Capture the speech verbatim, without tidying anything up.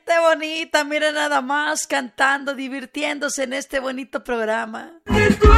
gente bonita, mira nada más, cantando, divirtiéndose en este bonito programa.